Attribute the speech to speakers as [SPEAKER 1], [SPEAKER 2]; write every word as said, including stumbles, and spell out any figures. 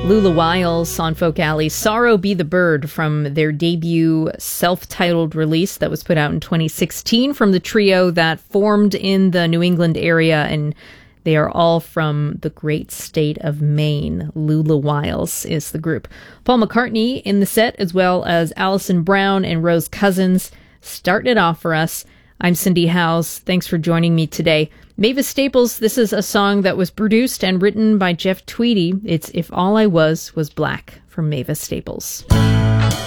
[SPEAKER 1] Lula Wiles on Folk Alley, Sorrow Be the Bird, from their debut self-titled release that was put out in twenty sixteen from the trio that formed in the New England area, and they are all from the great state of Maine. Lula Wiles is the group. Paul McCartney in the set, as well as Alison Brown and Rose Cousins, starting it off for us. I'm Cindy Howes. Thanks for joining me today. Mavis Staples, this is a song that was produced and written by Jeff Tweedy. It's If All I Was Was Black from Mavis Staples.